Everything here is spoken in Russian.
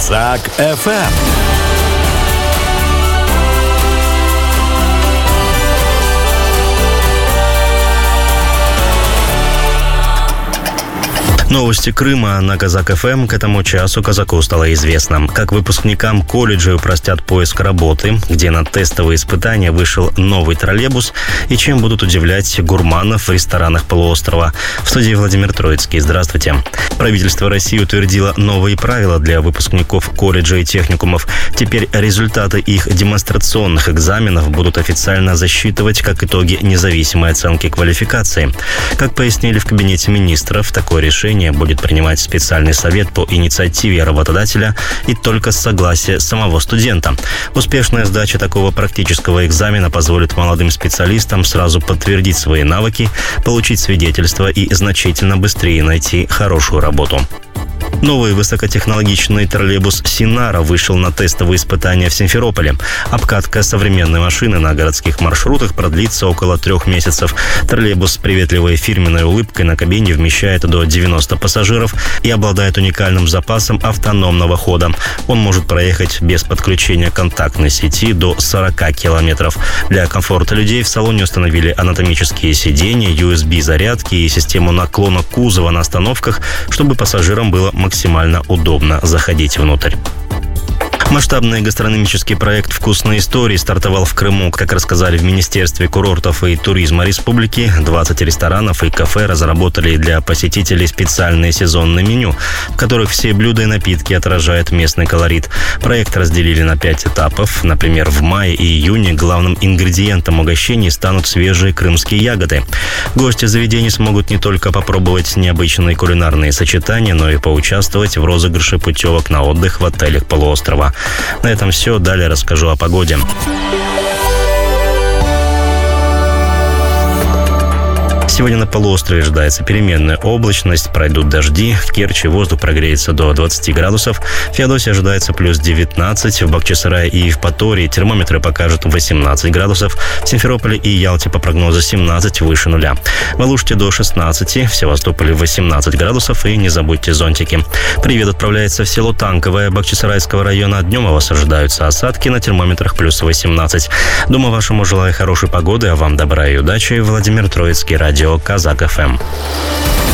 Казак ФМ. Новости Крыма на Казак ФМ. К этому часу казаку стало известно, как выпускникам колледжа упростят поиск работы, где на тестовые испытания вышел новый троллейбус и чем будут удивлять гурманов в ресторанах полуострова. В студии Владимир Троицкий. Здравствуйте. Правительство России утвердило новые правила для выпускников колледжа и техникумов. Теперь результаты их демонстрационных экзаменов будут официально засчитывать как итоги независимой оценки квалификации. Как пояснили в кабинете министров, такое решение будет принимать специальный совет по инициативе работодателя и только с согласия самого студента. Успешная сдача такого практического экзамена позволит молодым специалистам сразу подтвердить свои навыки, получить свидетельство и значительно быстрее найти хорошую работу. Новый высокотехнологичный троллейбус «Синара» вышел на тестовые испытания в Симферополе. Обкатка современной машины на городских маршрутах продлится около 3 месяцев. Троллейбус с приветливой фирменной улыбкой на кабине вмещает до 90 пассажиров и обладает уникальным запасом автономного хода. Он может проехать без подключения контактной сети до 40 километров. Для комфорта людей в салоне установили анатомические сиденья, USB-зарядки и систему наклона кузова на остановках, чтобы пассажирам было максимально удобно заходить внутрь. Масштабный гастрономический проект «Вкусные истории» стартовал в Крыму. Как рассказали в Министерстве курортов и туризма республики, 20 ресторанов и кафе разработали для посетителей специальные сезонные меню, в которых все блюда и напитки отражают местный колорит. Проект разделили на 5 этапов. Например, в мае и июне главным ингредиентом угощений станут свежие крымские ягоды. Гости заведений смогут не только попробовать необычные кулинарные сочетания, но и поучаствовать в розыгрыше путевок на отдых в отелях полуострова. На этом все. Далее расскажу о погоде. Сегодня на полуострове ожидается переменная облачность, пройдут дожди. В Керчи воздух прогреется до 20 градусов. В Феодосии ожидается плюс 19. В Бахчисарае и Евпатории термометры покажут 18 градусов. В Симферополе и Ялте по прогнозу 17 выше нуля. В Алуште до 16. В Севастополе 18 градусов. И не забудьте зонтики. Привет отправляется в село Танковое Бахчисарайского района. Днем у вас ожидаются осадки, на термометрах плюс 18. Дома вашему желаю хорошей погоды, а вам добра и удачи. Владимир Троицкий, радио Казак ФМ.